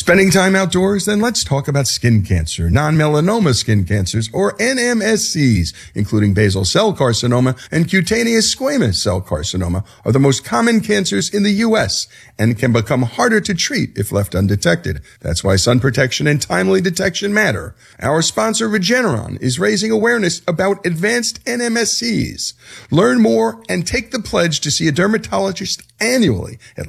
Spending time outdoors? Then let's talk about skin cancer. Non-melanoma skin cancers, or NMSCs, including basal cell carcinoma and cutaneous squamous cell carcinoma, are the most common cancers in the U.S. and can become harder to treat if left undetected. That's why sun protection and timely detection matter. Our sponsor, Regeneron, is raising awareness about advanced NMSCs. Learn more and take the pledge to see a dermatologist annually at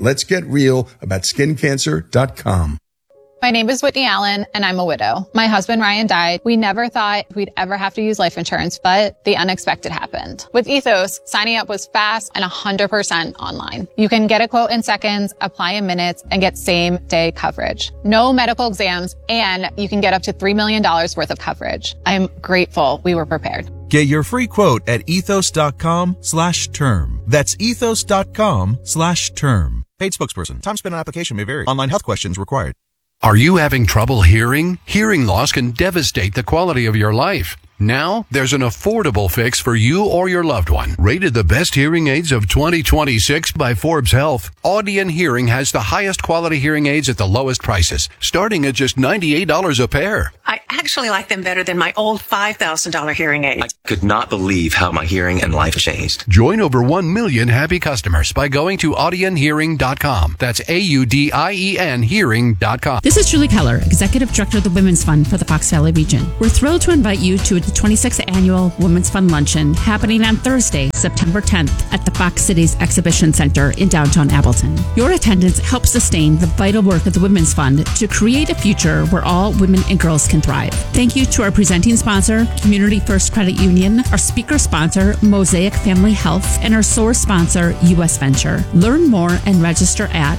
letsgetrealaboutSkinCancer.com. My name is Whitney Allen, and I'm a widow. My husband, Ryan, died. We never thought we'd ever have to use life insurance, but the unexpected happened. With Ethos, signing up was fast and 100% online. You can get a quote in seconds, apply in minutes, and get same-day coverage. No medical exams, and you can get up to $3 million worth of coverage. I'm grateful we were prepared. Get your free quote at ethos.com/term. That's ethos.com/term. Paid spokesperson. Time spent on application may vary. Online health questions required. Are you having trouble hearing? Hearing loss can devastate the quality of your life. Now, there's an affordable fix for you or your loved one. Rated the best hearing aids of 2026 by Forbes Health, Audion Hearing has the highest quality hearing aids at the lowest prices, starting at just $98 a pair. I actually like them better than my old $5,000 hearing aids. I could not believe how my hearing and life changed. Join over 1 million happy customers by going to audionhearing.com. That's AUDIEN hearing.com. This is Julie Keller, Executive Director of the Women's Fund for the Fox Valley region. We're thrilled to invite you to the 26th Annual Women's Fund Luncheon happening on Thursday, September 10th at the Fox Cities Exhibition Center in downtown Appleton. Your attendance helps sustain the vital work of the Women's Fund to create a future where all women and girls can thrive. Thank you to our presenting sponsor, Community First Credit Union, our speaker sponsor, Mosaic Family Health, and our source sponsor, U.S. Venture. Learn more and register at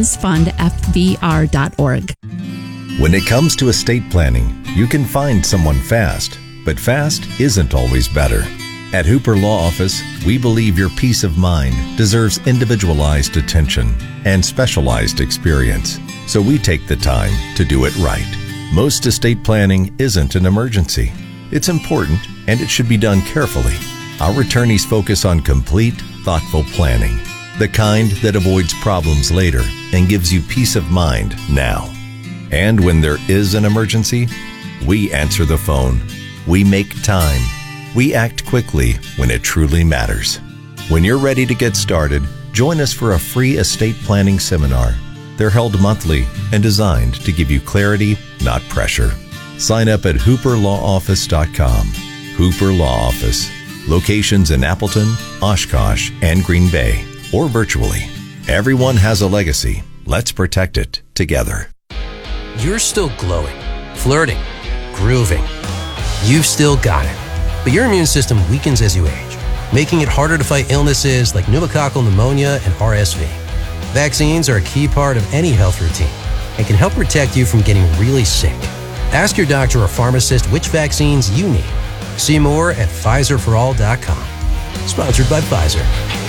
womensfundfvr.org. When it comes to estate planning, you can find someone fast. But fast isn't always better. At Hooper Law Office, we believe your peace of mind deserves individualized attention and specialized experience. So we take the time to do it right. Most estate planning isn't an emergency. It's important, and it should be done carefully. Our attorneys focus on complete, thoughtful planning, the kind that avoids problems later and gives you peace of mind now. And when there is an emergency, we answer the phone. We make time. We act quickly when it truly matters. When you're ready to get started, join us for a free estate planning seminar. They're held monthly and designed to give you clarity, not pressure. Sign up at hooperlawoffice.com. Hooper Law Office. Locations in Appleton, Oshkosh, and Green Bay, or virtually. Everyone has a legacy. Let's protect it together. You're still glowing, flirting, grooving. You've still got it. But your immune system weakens as you age, making it harder to fight illnesses like pneumococcal pneumonia and RSV. Vaccines are a key part of any health routine and can help protect you from getting really sick. Ask your doctor or pharmacist which vaccines you need. See more at PfizerForAll.com. Sponsored by Pfizer.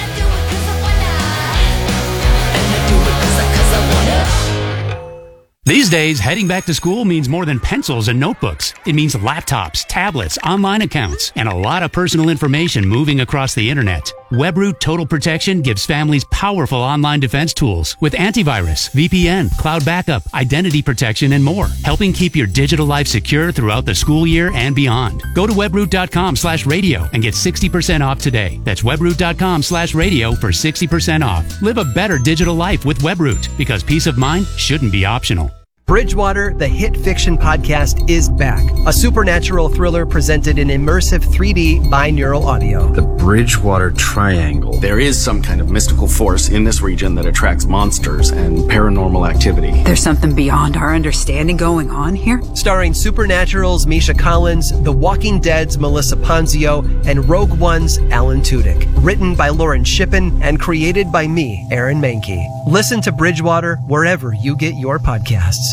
These days, heading back to school means more than pencils and notebooks. It means laptops, tablets, online accounts, and a lot of personal information moving across the internet. WebRoot Total Protection gives families powerful online defense tools with antivirus, VPN, cloud backup, identity protection, and more, helping keep your digital life secure throughout the school year and beyond. Go to webroot.com/radio and get 60% off today. That's webroot.com/radio for 60% off. Live a better digital life with WebRoot, because peace of mind shouldn't be optional. Bridgewater, the hit fiction podcast, is back. A supernatural thriller presented in immersive 3D binaural audio. The Bridgewater Triangle. There is some kind of mystical force in this region that attracts monsters and paranormal activity. There's something beyond our understanding going on here? Starring Supernatural's Misha Collins, The Walking Dead's Melissa Ponzio, and Rogue One's Alan Tudyk. Written by Lauren Shippen and created by me, Aaron Mahnke. Listen to Bridgewater wherever you get your podcasts.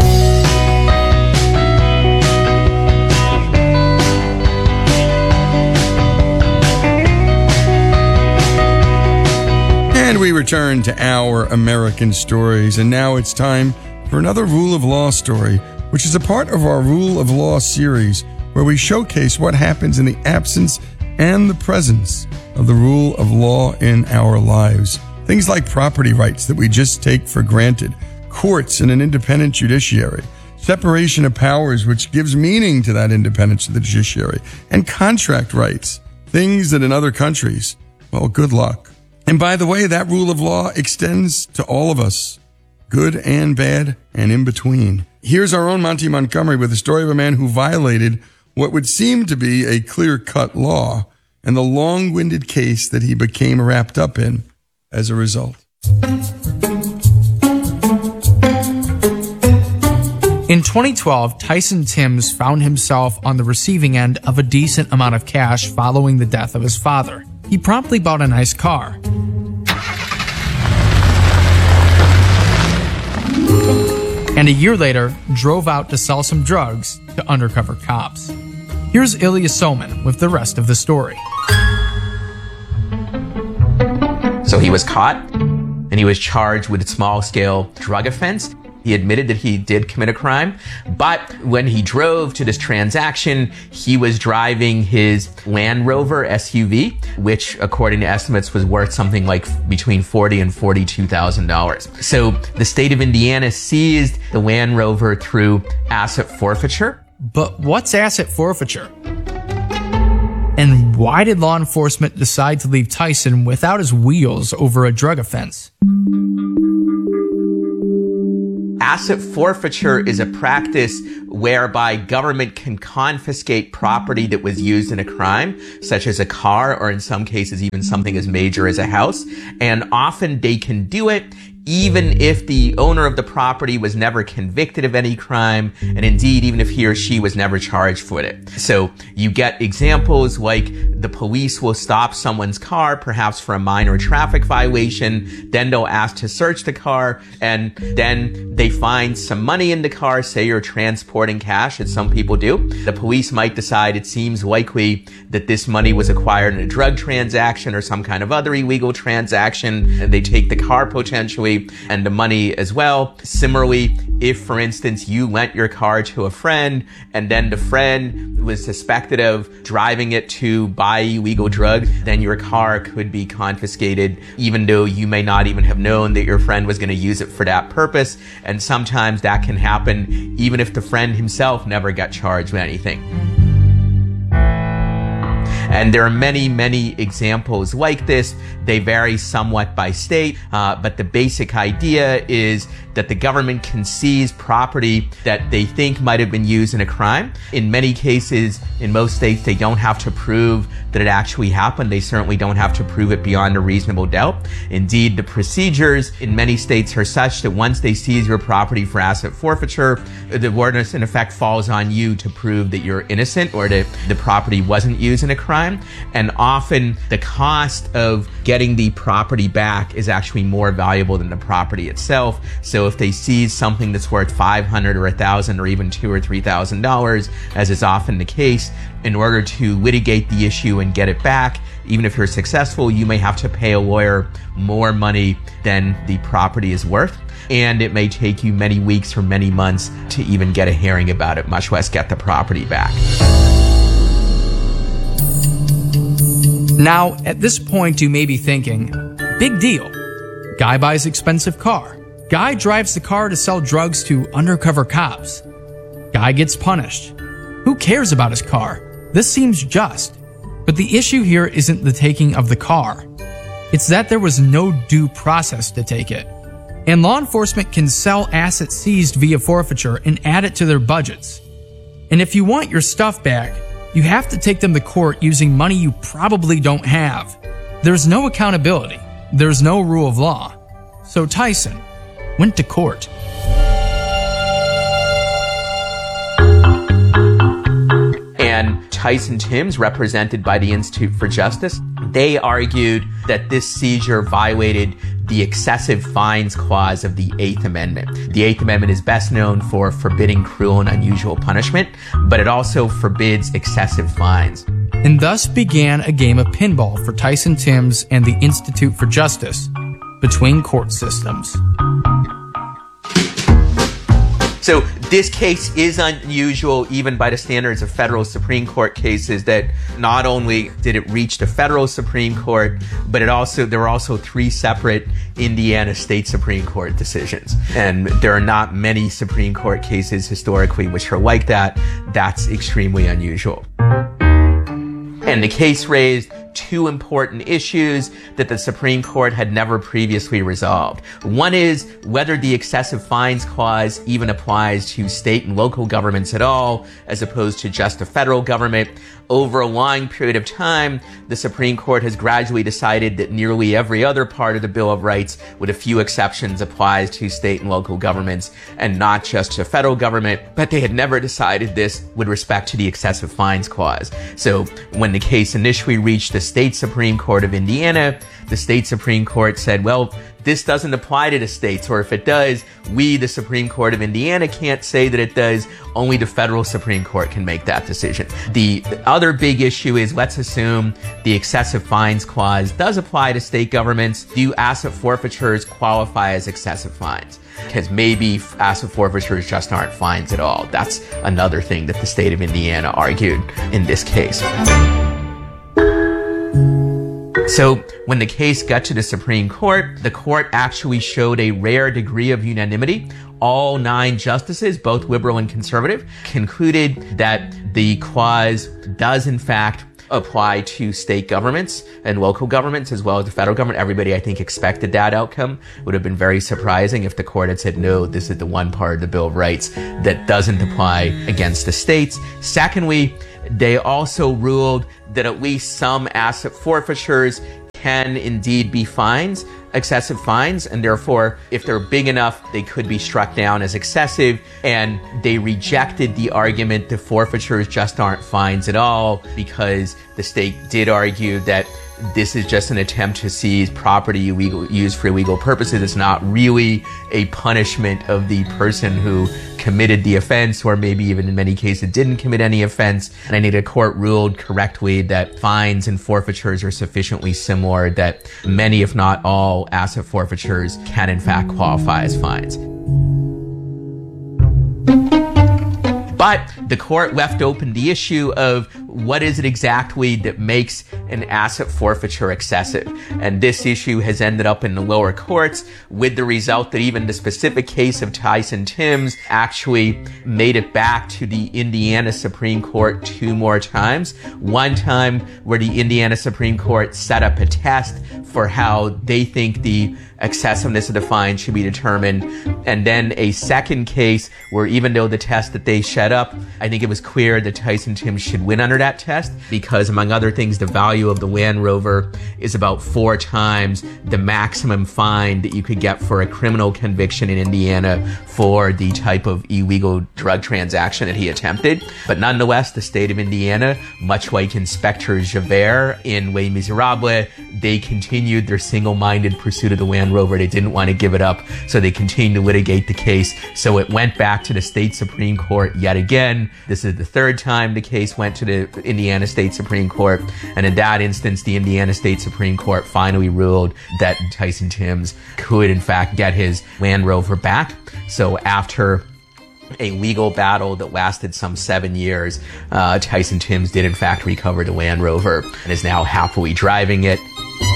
And we return to Our American Stories, and now it's time for another Rule of Law story, which is a part of our Rule of Law series, where we showcase what happens in the absence and the presence of the rule of law in our lives. Things like property rights that we just take for granted, courts and an independent judiciary, separation of powers, which gives meaning to that independence of the judiciary, and contract rights, things that in other countries, well, good luck. And by the way, that rule of law extends to all of us, good and bad and in between. Here's our own Monty Montgomery with the story of a man who violated what would seem to be a clear-cut law and the long-winded case that he became wrapped up in as a result. In 2012, Tyson Timbs found himself on the receiving end of a decent amount of cash following the death of his father. He promptly bought a nice car. And a year later, drove out to sell some drugs to undercover cops. Here's Ilya Soman with the rest of the story. So he was caught, and he was charged with a small-scale drug offense. He admitted that he did commit a crime, but when he drove to this transaction, he was driving his Land Rover SUV, which, according to estimates, was worth something like between $40,000 and $42,000. So the state of Indiana seized the Land Rover through asset forfeiture. But what's asset forfeiture? And why did law enforcement decide to leave Tyson without his wheels over a drug offense? Asset forfeiture is a practice whereby government can confiscate property that was used in a crime, such as a car, or in some cases even something as major as a house. And often they can do it even if the owner of the property was never convicted of any crime, and indeed even if he or she was never charged for it. So you get examples like the police will stop someone's car, perhaps for a minor traffic violation, then they'll ask to search the car, and then they find some money in the car, say you're transporting cash, as some people do. The police might decide it seems likely that this money was acquired in a drug transaction or some kind of other illegal transaction, and they take the car potentially and the money as well. Similarly, if, for instance, you lent your car to a friend and then the friend was suspected of driving it to buy illegal drugs, then your car could be confiscated, even though you may not even have known that your friend was going to use it for that purpose. And sometimes that can happen even if the friend himself never got charged with anything. And there are many, many examples like this. They vary somewhat by state, but the basic idea is that the government can seize property that they think might have been used in a crime. In many cases, in most states, they don't have to prove that it actually happened. They certainly don't have to prove it beyond a reasonable doubt. Indeed, the procedures in many states are such that once they seize your property for asset forfeiture, the ordinance in effect falls on you to prove that you're innocent or that the property wasn't used in a crime. And often the cost of getting the property back is actually more valuable than the property itself. So if they seize something that's worth $500 or $1,000 or even $2,000 or $3,000, as is often the case, in order to litigate the issue and get it back, even if you're successful, you may have to pay a lawyer more money than the property is worth. And it may take you many weeks or many months to even get a hearing about it, much less get the property back. Now, at this point, you may be thinking, big deal. Guy buys expensive car. Guy drives the car to sell drugs to undercover cops. Guy gets punished. Who cares about his car? This seems just. But the issue here isn't the taking of the car. It's that there was no due process to take it. And law enforcement can sell assets seized via forfeiture and add it to their budgets. And if you want your stuff back, you have to take them to court using money you probably don't have. There's no accountability. There's no rule of law. So Tyson went to court. And Tyson Timbs, represented by the Institute for Justice, they argued that this seizure violated the excessive fines clause of the Eighth Amendment. The Eighth Amendment is best known for forbidding cruel and unusual punishment, but it also forbids excessive fines. And thus began a game of pinball for Tyson Timbs and the Institute for Justice between court systems. So this case is unusual even by the standards of federal Supreme Court cases, that not only did it reach the federal Supreme Court, but there were also 3 separate Indiana state Supreme Court decisions. And there are not many Supreme Court cases historically which are like that. That's extremely unusual. And the case raised 2 important issues that the Supreme Court had never previously resolved. One is whether the excessive fines clause even applies to state and local governments at all, as opposed to just the federal government. Over a long period of time, the Supreme Court has gradually decided that nearly every other part of the Bill of Rights, with a few exceptions, applies to state and local governments and not just to federal government. But they had never decided this with respect to the excessive fines clause. So when the case initially reached the state Supreme Court of Indiana, the state Supreme Court said, well, this doesn't apply to the states, or if it does, we, the Supreme Court of Indiana, can't say that it does. Only the federal Supreme Court can make that decision. The other big issue is, let's assume the excessive fines clause does apply to state governments. Do asset forfeitures qualify as excessive fines? Because maybe asset forfeitures just aren't fines at all. That's another thing that the state of Indiana argued in this case. So when the case got to the Supreme Court, the court actually showed a rare degree of unanimity. All 9 justices, both liberal and conservative, concluded that the clause does in fact apply to state governments and local governments as well as the federal government. Everybody, I think, expected that outcome. It would have been very surprising if the court had said, no, this is the one part of the Bill of Rights that doesn't apply against the states. Secondly, they also ruled that at least some asset forfeitures can indeed be fines, excessive fines, and therefore, if they're big enough, they could be struck down as excessive. And they rejected the argument that forfeitures just aren't fines at all, because the state did argue that this is just an attempt to seize property used for illegal purposes. It's not really a punishment of the person who committed the offense, or maybe even in many cases didn't commit any offense. And I think the court ruled correctly that fines and forfeitures are sufficiently similar that many, if not all, asset forfeitures can in fact qualify as fines. But the court left open the issue of what is it exactly that makes an asset forfeiture excessive. And this issue has ended up in the lower courts, with the result that even the specific case of Tyson Timbs actually made it back to the Indiana Supreme Court 2 more times. One time where the Indiana Supreme Court set up a test for how they think the excessiveness of the fine should be determined. And then a second case where, even though the test that they set up, I think it was clear that Tyson Timbs should win under that test, because among other things, the value of the Land Rover is about 4 times the maximum fine that you could get for a criminal conviction in Indiana for the type of illegal drug transaction that he attempted. But nonetheless, the state of Indiana, much like Inspector Javert in Les Miserables, they continued their single-minded pursuit of the Land Rover. They didn't want to give it up, so they continued to litigate the case. So it went back to the state Supreme Court yet again. This is the 3rd time the case went to the Indiana State Supreme Court. And in that instance, the Indiana State Supreme Court finally ruled that Tyson Timbs could in fact get his Land Rover back. So after a legal battle that lasted some 7 years, Tyson Timbs did in fact recover the Land Rover and is now happily driving it.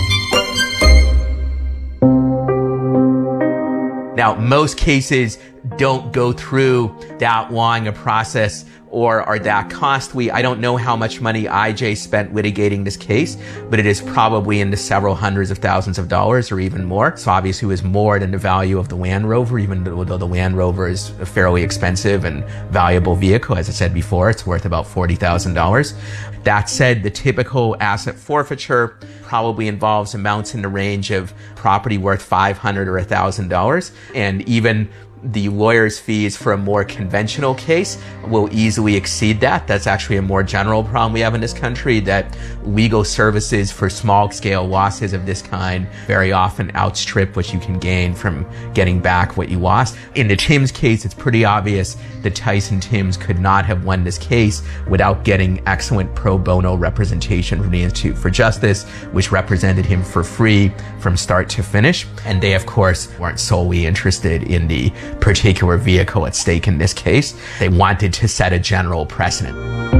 Now, most cases don't go through that long a process or are that costly. I don't know how much money IJ spent litigating this case, but it is probably in the several hundreds of thousands of dollars or even more. So obviously it was more than the value of the Land Rover, even though the Land Rover is a fairly expensive and valuable vehicle. As I said before, it's worth about $40,000. That said, the typical asset forfeiture probably involves amounts in the range of property worth $500 or $1,000. And even the lawyer's fees for a more conventional case will easily exceed that. That's actually a more general problem we have in this country, that legal services for small-scale losses of this kind very often outstrip what you can gain from getting back what you lost. In the Timbs case, it's pretty obvious that Tyson Timbs could not have won this case without getting excellent pro bono representation from the Institute for Justice, which represented him for free from start to finish. And they, of course, weren't solely interested in the particular vehicle at stake in this case. They wanted to set a general precedent.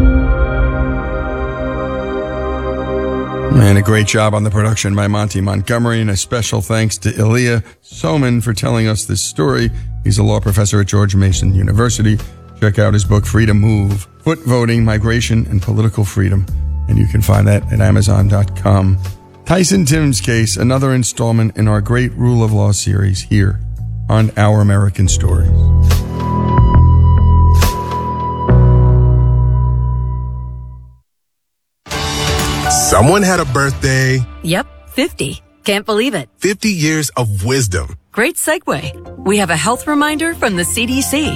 And a great job on the production by Monty Montgomery, and a special thanks to Ilya Soman for telling us this story. He's a law professor at George Mason University. Check out his book, Freedom Move, Foot Voting, Migration, and Political Freedom. And you can find that at Amazon.com. Tyson Tim's case, another installment in our great Rule of Law series here on Our American Stories. Someone had a birthday. Yep, 50. Can't believe it. 50 years of wisdom. Great segue. We have a health reminder from the CDC.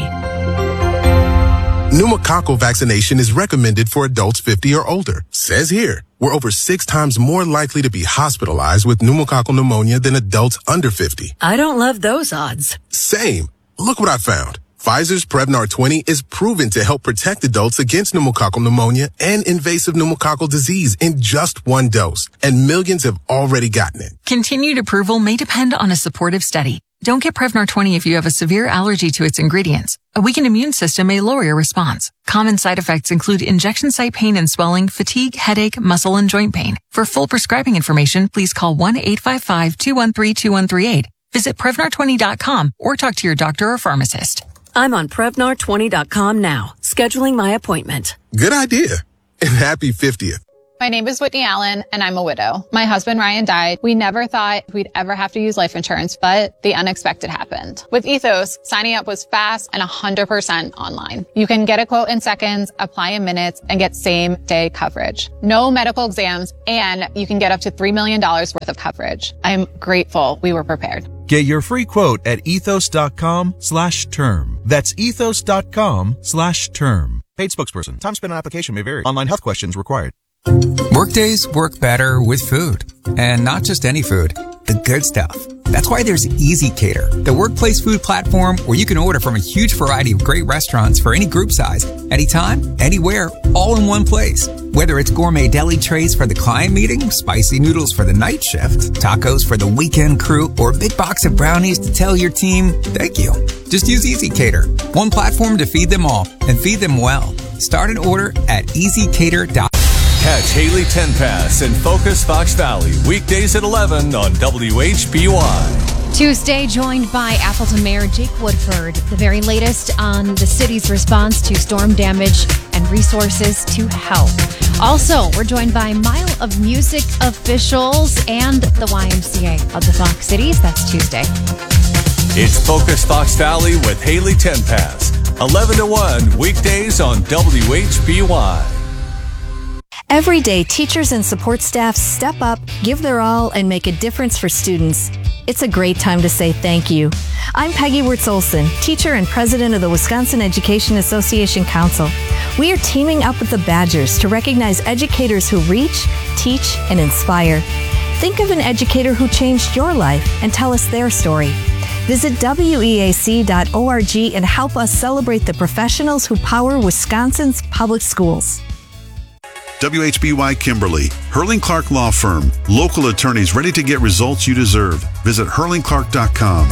Pneumococcal vaccination is recommended for adults 50 or older. Says here, we're over 6 times more likely to be hospitalized with pneumococcal pneumonia than adults under 50. I don't love those odds. Same. Look what I found. Pfizer's Prevnar 20 is proven to help protect adults against pneumococcal pneumonia and invasive pneumococcal disease in just 1 dose, and millions have already gotten it. Continued approval may depend on a supportive study. Don't get Prevnar 20 if you have a severe allergy to its ingredients. A weakened immune system may lower your response. Common side effects include injection site pain and swelling, fatigue, headache, muscle, and joint pain. For full prescribing information, please call 1-855-213-2138. Visit Prevnar20.com or talk to your doctor or pharmacist. I'm on Prevnar20.com now, scheduling my appointment. Good idea. And happy 50th. My name is Whitney Allen, and I'm a widow. My husband, Ryan, died. We never thought we'd ever have to use life insurance, but the unexpected happened. With Ethos, signing up was fast and 100% online. You can get a quote in seconds, apply in minutes, and get same-day coverage. No medical exams, and you can get up to $3 million worth of coverage. I'm grateful we were prepared. Get your free quote at ethos.com/term. That's ethos.com/term. Paid spokesperson. Time spent on application may vary. Online health questions required. Workdays work better with food. And not just any food, the good stuff. That's why there's ezCater, the workplace food platform where you can order from a huge variety of great restaurants for any group size, anytime, anywhere, all in one place. Whether it's gourmet deli trays for the client meeting, spicy noodles for the night shift, tacos for the weekend crew, or a big box of brownies to tell your team, thank you. Just use ezCater, one platform to feed them all and feed them well. Start an order at ezCater.com. Catch Haley Tenpass and Focus Fox Valley weekdays at 11 on WHBY. Tuesday, joined by Appleton Mayor Jake Woodford. The very latest on the city's response to storm damage and resources to help. Also, we're joined by Mile of Music officials and the YMCA of the Fox Cities. That's Tuesday. It's Focus Fox Valley with Haley Tenpass, 11 to 1 weekdays on WHBY. Every day, teachers and support staff step up, give their all, and make a difference for students. It's a great time to say thank you. I'm Peggy Wirtz-Olson, teacher and president of the Wisconsin Education Association Council. We are teaming up with the Badgers to recognize educators who reach, teach, and inspire. Think of an educator who changed your life and tell us their story. Visit weac.org and help us celebrate the professionals who power Wisconsin's public schools. WHBY Kimberly, Hurling Clark Law Firm. Local attorneys ready to get results you deserve. Visit hurlingclark.com.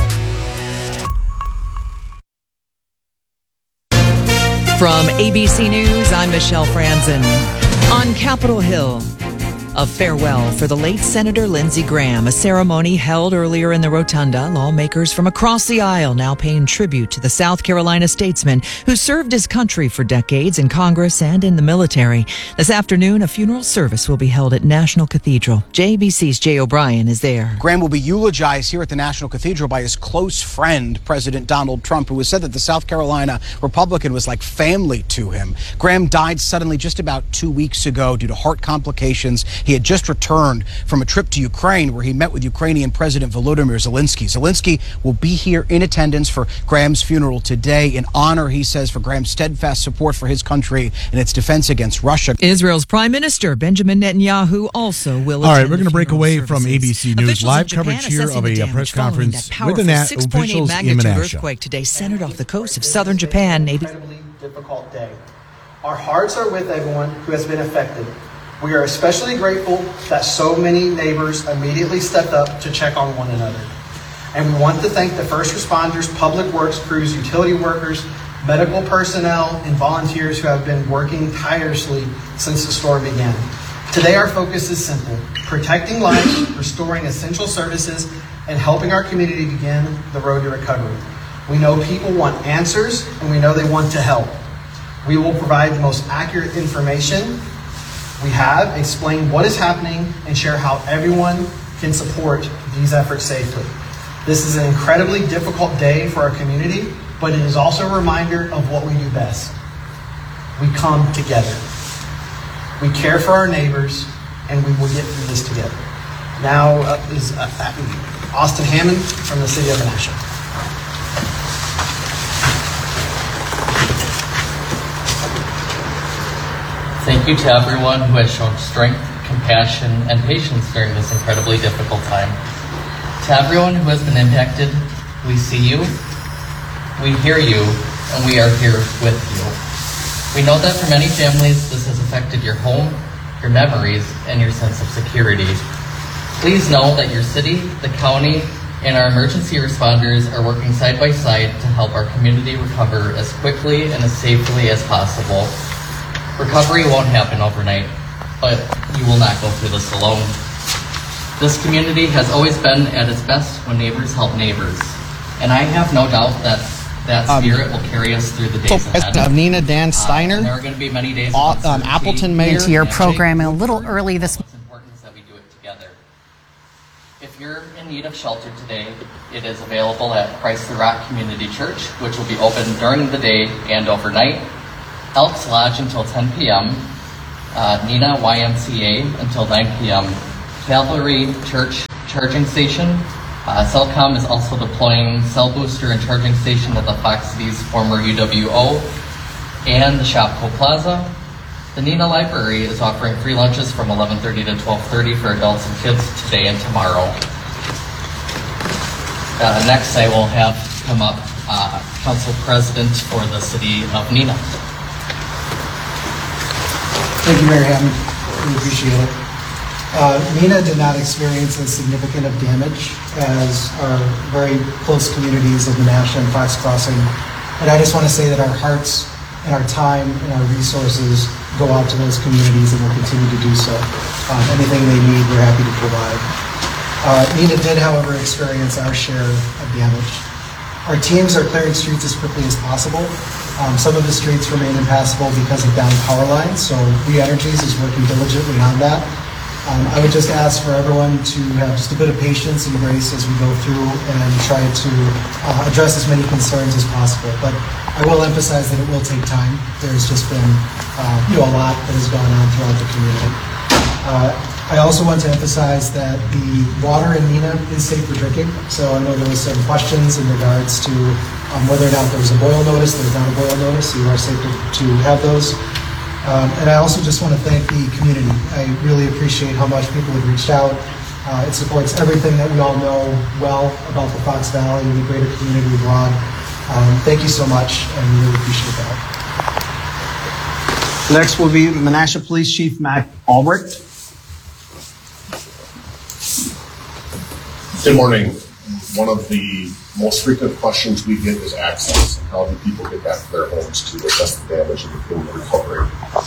From ABC News, I'm Michelle Franzen. On Capitol Hill, a farewell for the late Senator Lindsey Graham, a ceremony held earlier in the rotunda. Lawmakers from across the aisle now paying tribute to the South Carolina statesman who served his country for decades in Congress and in the military. This afternoon, a funeral service will be held at National Cathedral. JBC's Jay O'Brien is there. Graham will be eulogized here at the National Cathedral by his close friend, President Donald Trump, who has said that the South Carolina Republican was like family to him. Graham died suddenly just about 2 weeks ago due to heart complications. He had just returned from a trip to Ukraine where he met with Ukrainian President Volodymyr Zelensky. Zelensky will be here in attendance for Graham's funeral today in honor, he says, for Graham's steadfast support for his country and its defense against Russia. Israel's Prime Minister Benjamin Netanyahu also will attend. All right, we're going to break away from ABC News. Live coverage here of a press conference with the officials in Menasha. Earthquake today centered off the coast of southern Japan. Incredibly difficult day. Our hearts are with everyone who has been affected. We are especially grateful that so many neighbors immediately stepped up to check on one another. And we want to thank the first responders, public works crews, utility workers, medical personnel, and volunteers who have been working tirelessly since the storm began. Today, our focus is simple: protecting lives, restoring essential services, and helping our community begin the road to recovery. We know people want answers, and we know they want to help. We will provide the most accurate information we have, explain what is happening, and share how everyone can support these efforts safely. This is an incredibly difficult day for our community, but it is also a reminder of what we do best. We come together. We care for our neighbors, and we will get through this together. Now up is Austin Hammond from the City of Menasha. Thank you to everyone who has shown strength, compassion, and patience during this incredibly difficult time. To everyone who has been impacted, we see you, we hear you, and we are here with you. We know that for many families, this has affected your home, your memories, and your sense of security. Please know that your city, the county, and our emergency responders are working side by side to help our community recover as quickly and as safely as possible. Recovery won't happen overnight, but you will not go through this alone. This community has always been at its best when neighbors help neighbors, and I have no doubt that spirit will carry us through the days ahead. Nina Dan Steiner, there are going to be many days Appleton Mayor. Into your program a little early this morning. It's important that we do it together. If you're in need of shelter today, it is available at Christ the Rock Community Church, which will be open during the day and overnight. Elks Lodge until 10 p.m. Nina YMCA until 9 p.m. Calvary Church Charging Station. Cellcom is also deploying cell booster and charging station at the Fox Cities former UWO and the Shopko Plaza. The Nina Library is offering free lunches from 11:30 to 12:30 for adults and kids today and tomorrow. Next, I will have come up Council President for the City of Nina. Thank you, Mayor Hammond. We appreciate it. Nina did not experience as significant of damage as our very close communities of Menasha and Fox Crossing. And I just want to say that our hearts and our time and our resources go out to those communities and will continue to do so. Anything they need, we're happy to provide. Nina did, however, experience our share of damage. Our teams are clearing streets as quickly as possible. Some of the streets remain impassable because of downed power lines, so We Energies is working diligently on that. I would just ask for everyone to have just a bit of patience and grace as we go through and try to address as many concerns as possible. But I will emphasize that it will take time. There's just been a lot that has gone on throughout the community. I also want to emphasize that the water in Nina is safe for drinking. So I know there was some questions in regards to whether or not there was a boil notice. There's not a boil notice, so you are safe to have those. And I also just want to thank the community. I really appreciate how much people have reached out. It supports everything that we all know well about the Fox Valley and the greater community abroad. Thank you so much, and we really appreciate that. Next will be Menasha Police Chief Matt Albrecht. Good morning. One of the most frequent questions we get is access. How do people get back to their homes to assess the damage and begin the recovery?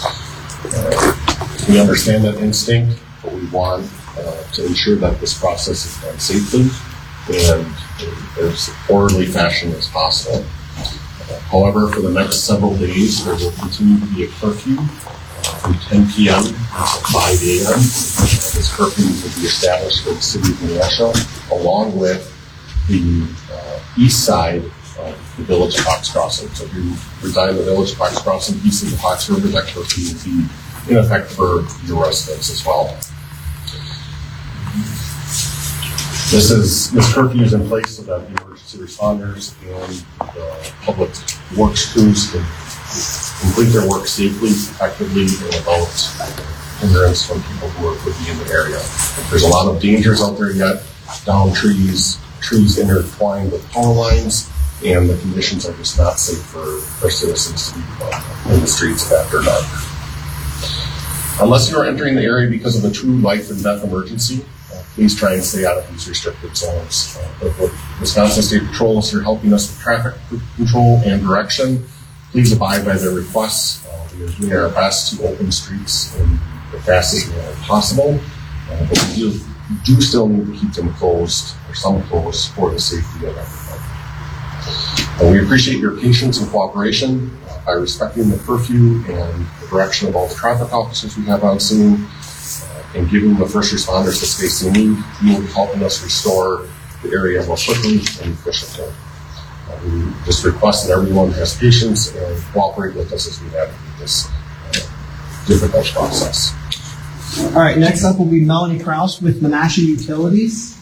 We understand that instinct, but we want to ensure that this process is done safely and in as orderly fashion as possible. However, for the next several days, there will continue to be a curfew from 10 p.m. until 5 a.m. This curfew will be established for the city of Menasha, along with the east side of the village of Fox Crossing. So if you reside in the village of Fox Crossing, east of the Fox River, that curfew will be in effect for your residents as well. This curfew is in place so that the emergency responders and the public works crews can complete their work safely, effectively, and without hindrance from people who could be in the area. There's a lot of dangers out there yet, down trees intertwined with power lines, and the conditions are just not safe for citizens to be in the streets after dark. Unless you are entering the area because of a true life and death emergency, please try and stay out of these restricted zones. But what Wisconsin State Patrol is here helping us with traffic control and direction. Please abide by their requests. We are doing our best to open streets in the fastest manner possible, but we do still need to keep them closed, or some closed, for the safety of everyone. We appreciate your patience and cooperation by respecting the curfew and the direction of all the traffic officers we have on scene, and giving the first responders the space they need. You will be helping us restore the area more quickly and efficiently. We just request that everyone has patience and cooperate with us as we navigate this difficult process. All right, next up will be Melanie Kraus with Menasha Utilities.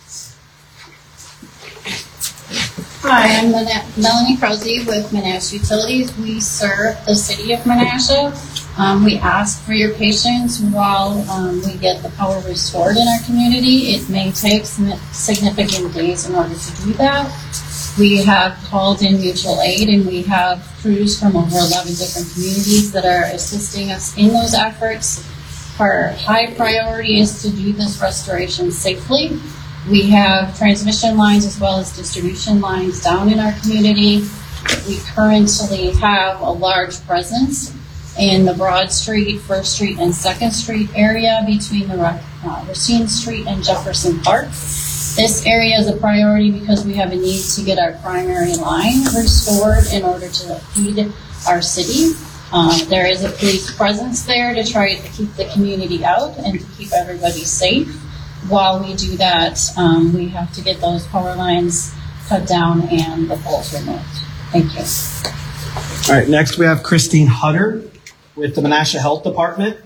Hi, I'm Melanie Krause with Menasha Utilities. We serve the city of Menasha. We ask for your patience while we get the power restored in our community. It may take some significant days in order to do that. We have called in mutual aid, and we have crews from over 11 different communities that are assisting us in those efforts. Our high priority is to do this restoration safely. We have transmission lines as well as distribution lines down in our community. We currently have a large presence in the Broad Street, 1st Street, and 2nd Street area between the Racine Street and Jefferson Park. This area is a priority because we have a need to get our primary line restored in order to feed our city. There is a police presence there to try to keep the community out and to keep everybody safe. While we do that, we have to get those power lines cut down and the poles removed. Thank you. All right, next we have Christine Hutter with the Menasha Health Department.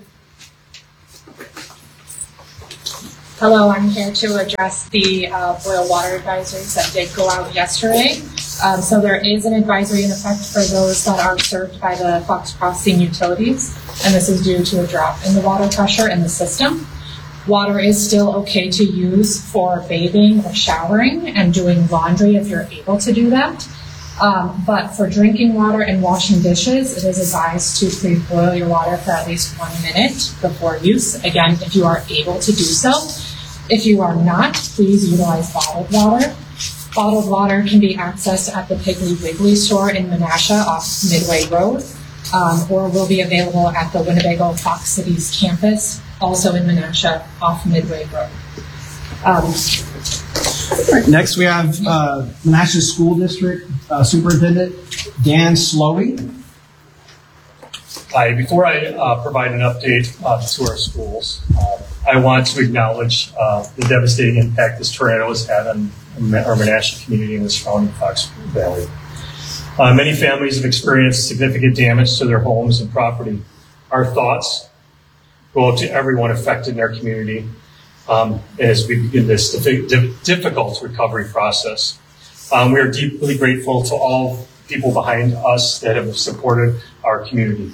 Hello, I'm here to address the boil water advisories that did go out yesterday. So there is an advisory in effect for those that are served by the Fox Crossing utilities, and this is due to a drop in the water pressure in the system. Water is still okay to use for bathing or showering and doing laundry if you're able to do that. But for drinking water and washing dishes, it is advised to pre-boil your water for at least 1 minute before use. Again, if you are able to do so. If you are not, please utilize bottled water. Bottled water can be accessed at the Piggly Wiggly store in Menasha off Midway Road, or will be available at the Winnebago Fox Cities campus, also in Menasha off Midway Road. Right, next we have Menasha School District Superintendent Dan Slowey. Hi, before I provide an update to our schools, I want to acknowledge the devastating impact this tornado has had on our Menasha community and the surrounding Fox Valley. Many families have experienced significant damage to their homes and property. Our thoughts go out to everyone affected in our community as we begin this difficult recovery process. We are deeply grateful to all people behind us that have supported our community.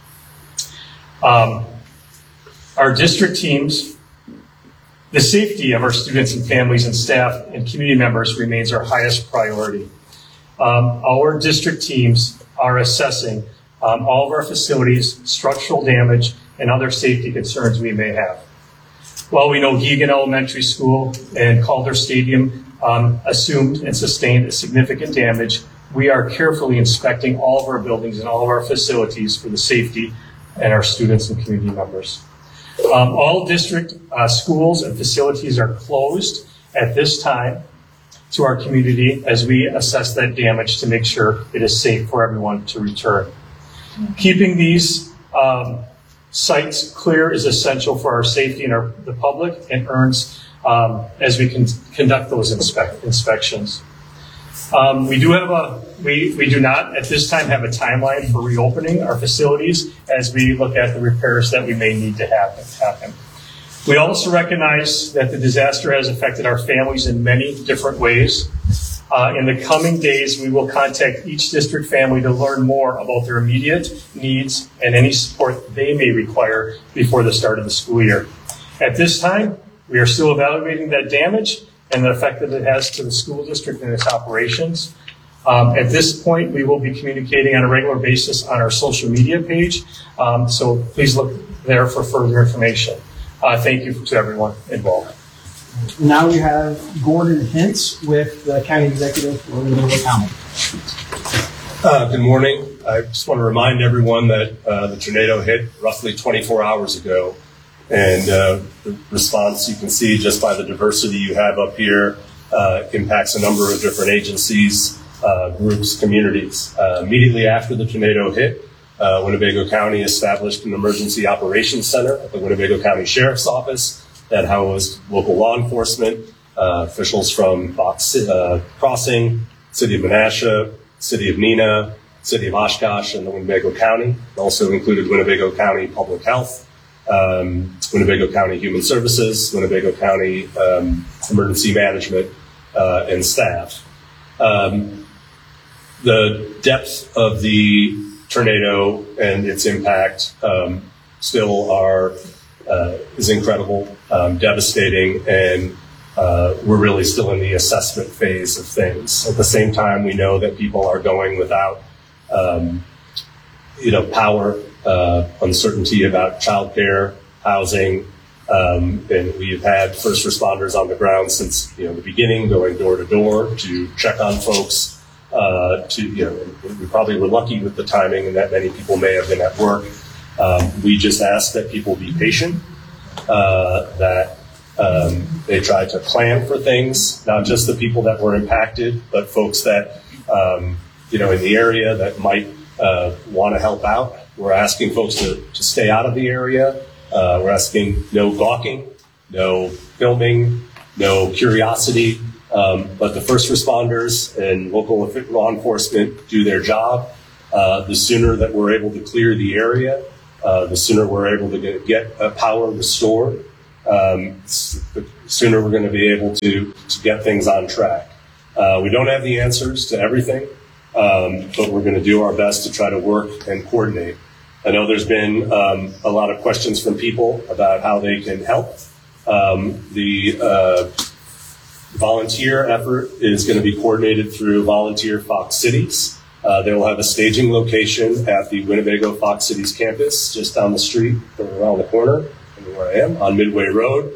Our district teams, the safety of our students and families and staff and community members remains our highest priority. Our district teams are assessing all of our facilities, structural damage, and other safety concerns we may have. While we know Geoghan Elementary School and Calder Stadium assumed and sustained significant damage, we are carefully inspecting all of our buildings and all of our facilities for the safety and our students and community members. All district schools and facilities are closed at this time to our community as we assess that damage to make sure it is safe for everyone to return. Keeping these sites clear is essential for our safety and the public and earns as we can conduct those inspections. We do not at this time have a timeline for reopening our facilities as we look at the repairs that we may need to happen. We also recognize that the disaster has affected our families in many different ways. In the coming days, we will contact each district family to learn more about their immediate needs and any support they may require before the start of the school year. At this time, we are still evaluating that damage and the effect that it has to the school district and its operations. At this point, we will be communicating on a regular basis on our social media page, so please look there for further information. Thank you to everyone involved. Now we have Gordon Hintz with the County Executive for Winnebago County. Good morning. I just want to remind everyone that the tornado hit roughly 24 hours ago. And the response you can see just by the diversity you have up here impacts a number of different agencies, groups, communities. Immediately after the tornado hit, Winnebago County established an emergency operations center at the Winnebago County Sheriff's Office that housed local law enforcement, officials from Fox Crossing, City of Menasha, City of Neenah, City of Oshkosh, and the Winnebago County. It also included Winnebago County Public Health, Winnebago County Human Services, Winnebago County Emergency Management, and staff. The depth of the tornado and its impact still is incredible, devastating, and we're really still in the assessment phase of things. At the same time, we know that people are going without, power, uncertainty about childcare, housing, and we've had first responders on the ground since the beginning, going door to door to check on folks. We probably were lucky with the timing, and that many people may have been at work. We just ask that people be patient, that they try to plan for things, not just the people that were impacted, but folks that, in the area that might want to help out. We're asking folks to stay out of the area. We're asking no gawking, no filming, no curiosity. But the first responders and local law enforcement do their job. The sooner that we're able to clear the area, the sooner we're able to get power restored, the sooner we're going to be able to get things on track. We don't have the answers to everything, but we're going to do our best to try to work and coordinate. I know there's been a lot of questions from people about how they can help. The volunteer effort is going to be coordinated through Volunteer Fox Cities. They will have a staging location at the Winnebago Fox Cities campus just down the street or around the corner from where I am on Midway Road.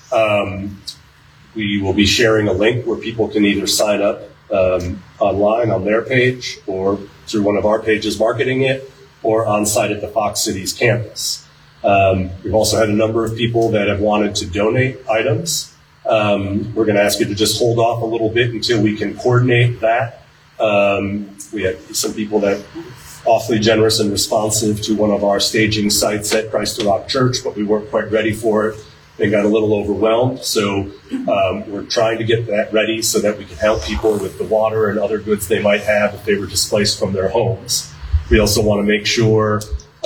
We will be sharing a link where people can either sign up online on their page or through one of our pages marketing it, or on site at the Fox Cities campus. We've also had a number of people that have wanted to donate items. We're going to ask you to just hold off a little bit until we can coordinate that. We had some people that awfully generous and responsive to one of our staging sites at Christ the Rock Church, but we weren't quite ready for it. They got a little overwhelmed. So we're trying to get that ready so that we can help people with the water and other goods they might have if they were displaced from their homes. We also want to make sure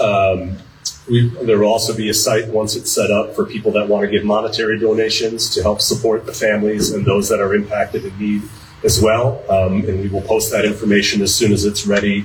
there will also be a site once it's set up for people that want to give monetary donations to help support the families and those that are impacted in need as well. And we will post that information as soon as it's ready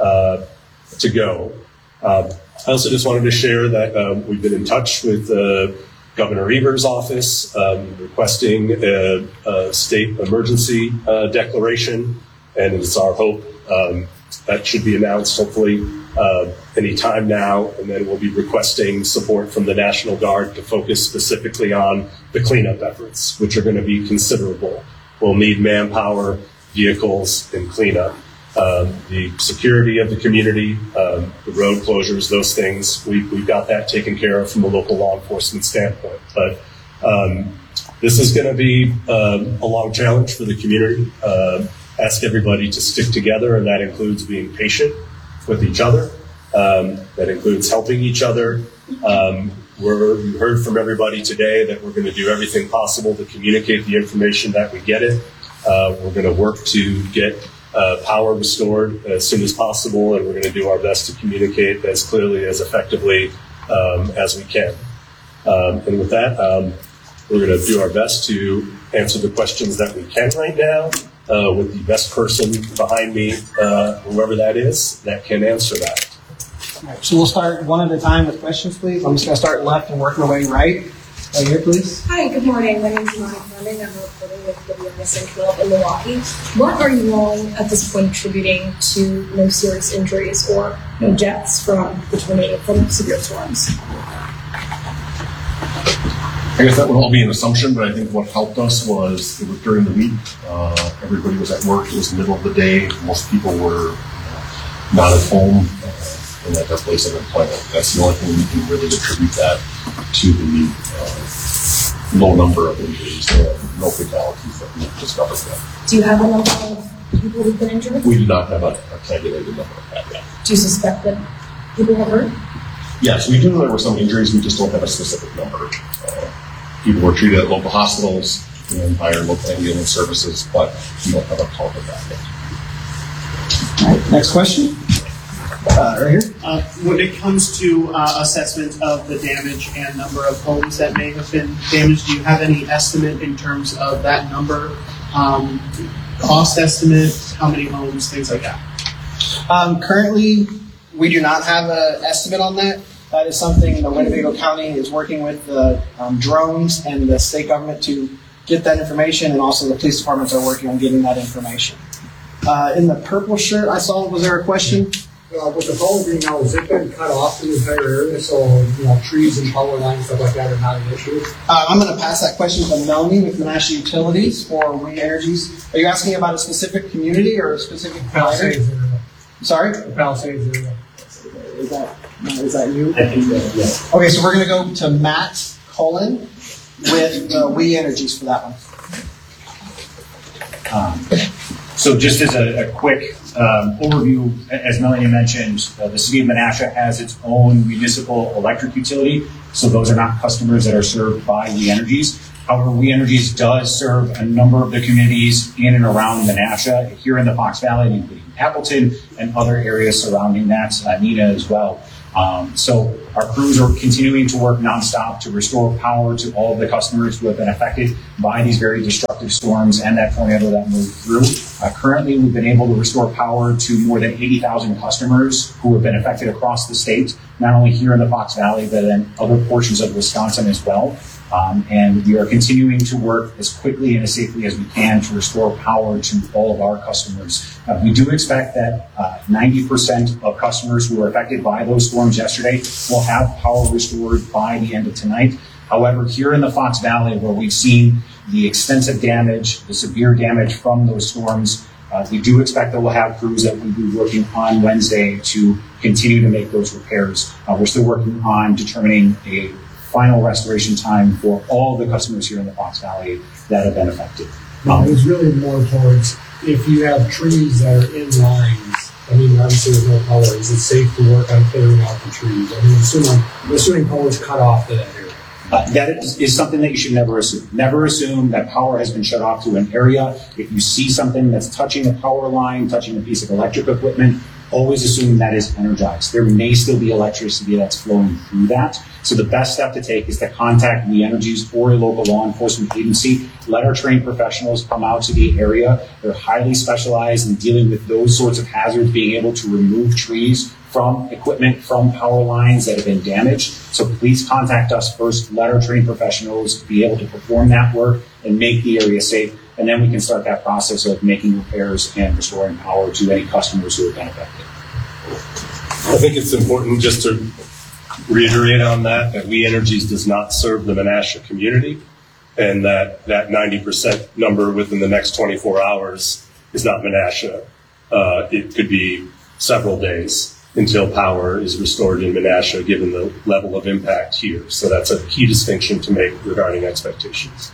to go. I also just wanted to share that we've been in touch with Governor Evers' office requesting a state emergency declaration, and it's our hope that should be announced hopefully any time now, and then we'll be requesting support from the National Guard to focus specifically on the cleanup efforts, which are going to be considerable. We'll need manpower, vehicles, and cleanup. The security of the community, the road closures, those things, we've got that taken care of from a local law enforcement standpoint. But this is going to be a long challenge for the community. Ask everybody to stick together, and that includes being patient with each other. That includes helping each other. We heard from everybody today that we're going to do everything possible to communicate the information that we get it. We're going to work to get power restored as soon as possible, and we're going to do our best to communicate as clearly, as effectively as we can. And with that, we're going to do our best to answer the questions that we can right now with the best person behind me, whoever that is, that can answer that. All right, so we'll start one at a time with questions, please. I'm just going to start left and work my way right. Right here, please. Hi, good morning. My name is Monica Fleming. I'm a reporter with WMSN 12 in Milwaukee. What are you all at this point attributing to no serious injuries or no deaths from the tornado, from severe storms? I guess that would all be an assumption, but I think what helped us was it was during the week. Everybody was at work. It was the middle of the day. Most people were not at home and at their place of employment. That's the only thing we can really attribute that to the low number of injuries, no fatalities that we discovered yet. Do you have a number of people who've been injured? We do not have a tabulated number of that yet. Do you suspect that people have hurt? Yes, we do know there were some injuries. We just don't have a specific number. People were treated at local hospitals and by our local ambulance services, but we don't have a count of that yet. All right, next question. Right here. When it comes to assessment of the damage and number of homes that may have been damaged, do you have any estimate in terms of that number? Cost estimate, how many homes, things like that? Currently, we do not have an estimate on that. That is something the Winnebago County is working with the drones and the state government to get that information, and also the police departments are working on getting that information. In the purple shirt I saw, was there a question? With the power being now, has it been cut off in the entire area, so trees and power lines, stuff like that are not an issue? I'm going to pass that question to Melanie with Menasha Utilities for We Energies. Are you asking about a specific community or a specific Palisades provider? area. Sorry? The Palisades area. Is that you? I think that, yes. Okay, so we're going to go to Matt Cullen with We Energies for that one. So just as a quick overview, as Melanie mentioned, the city of Menasha has its own municipal electric utility. So those are not customers that are served by We Energies. However, We Energies does serve a number of the communities in and around Menasha, here in the Fox Valley, including Appleton and other areas surrounding that, Nina as well. So our crews are continuing to work nonstop to restore power to all of the customers who have been affected by these very destructive storms and that tornado that moved through. Currently, we've been able to restore power to more than 80,000 customers who have been affected across the state, not only here in the Fox Valley, but in other portions of Wisconsin as well. And we are continuing to work as quickly and as safely as we can to restore power to all of our customers. We do expect that 90% of customers who were affected by those storms yesterday will have power restored by the end of tonight. However, here in the Fox Valley, where we've seen the extensive damage, the severe damage from those storms, we do expect that we'll have crews that will be working on Wednesday to continue to make those repairs. We're still working on determining a final restoration time for all the customers here in the Fox Valley that have been affected. It's really more towards if you have trees that are in lines. I mean, obviously there's no power. Is it safe to work on clearing out the trees? I mean, assuming power is cut off to that area. That is something that you should never assume. Never assume that power has been shut off to an area. If you see something that's touching a power line, touching a piece of electric equipment, always assume that is energized. There may still be electricity that's flowing through that. So the best step to take is to contact We Energies or a local law enforcement agency. Let our trained professionals come out to the area. They're highly specialized in dealing with those sorts of hazards, being able to remove trees from equipment, from power lines that have been damaged. So please contact us first. Let our trained professionals be able to perform that work and make the area safe. And then we can start that process of making repairs and restoring power to any customers who have been affected. I think it's important just to reiterate on that We Energies does not serve the Menasha community, and that 90% number within the next 24 hours is not Menasha. It could be several days until power is restored in Menasha, given the level of impact here. So that's a key distinction to make regarding expectations.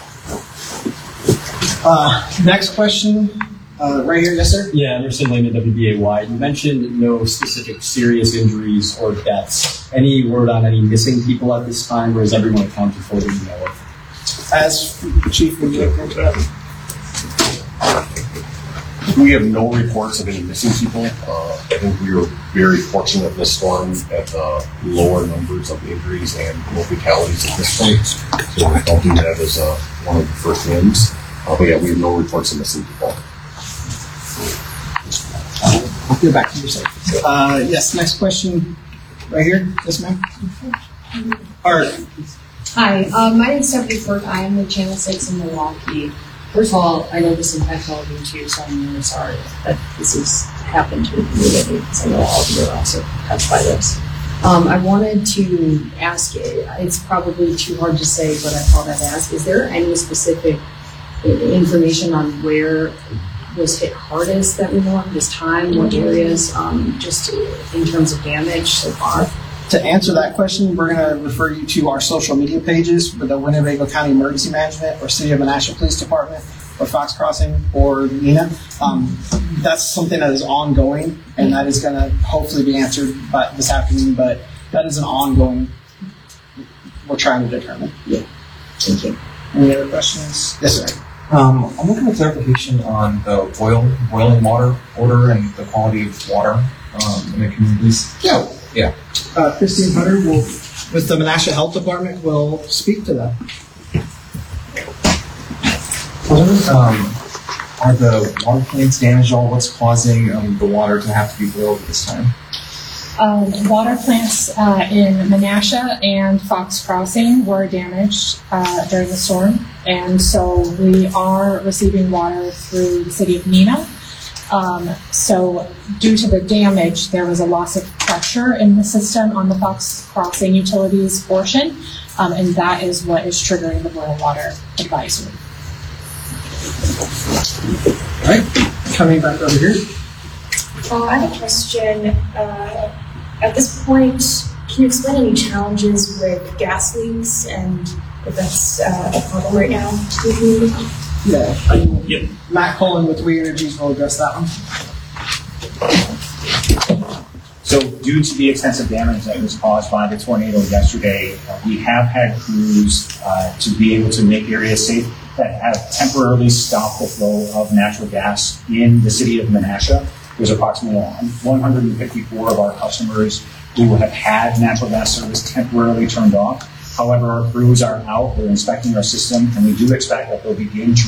Next question, right here, yes, sir? Yeah, Anderson Lane at WBAY. You mentioned no specific serious injuries or deaths. Any word on any missing people at this time, or is everyone accounted for that you know of? As Chief, would you like to that? We have no reports of any missing people. I think we were very fortunate this storm at lower numbers of injuries and no fatalities at this point. So we're counting that as one of the first wins. But yeah, we have no reports of missing people. I'll go back to your side. Yes, next question right here. Yes, ma'am. All right. Hi, my name is Stephanie Ford. I am with Channel 6 in Milwaukee. First of all, I know this impacts all of you too, so I'm really sorry that this has happened to you, because I know all of you are also touched by this. I wanted to ask, it's probably too hard to say, but I thought I'd ask, is there any specific information on where was hit hardest that we know of this time, what areas, just in terms of damage so far? To answer that question, we're going to refer you to our social media pages for the Winnebago County Emergency Management or City of Menasha Police Department or Fox Crossing or NENA. That's something that is ongoing, and that is going to hopefully be answered by this afternoon, but that is an ongoing, we're trying to determine. Yeah. Thank you. Any other questions? Yes, sir. I'm looking for clarification on the boiling water order and the quality of water in the communities. Yeah. Christine Hunter will, with the Menasha Health Department, will speak to that. Are the water plants damaged at all? What's causing the water to have to be boiled at this time? Water plants in Menasha and Fox Crossing were damaged during the storm, and so we are receiving water through the city of Neenah. So due to the damage, there was a loss of pressure in the system on the Fox Crossing utilities portion, and that is what is triggering the boil water advisory. All right, coming back over here. I have a question. At this point, can you explain any challenges with gas leaks and if that's a problem right now? Yeah. Matt Cullen with We Energies will address that one. So due to the extensive damage that was caused by the tornado yesterday, we have had crews to be able to make areas safe that have temporarily stopped the flow of natural gas in the city of Menasha. There's approximately 154 of our customers who have had natural gas service temporarily turned off. However, our crews are out, they're inspecting our system, and we do expect that they'll begin to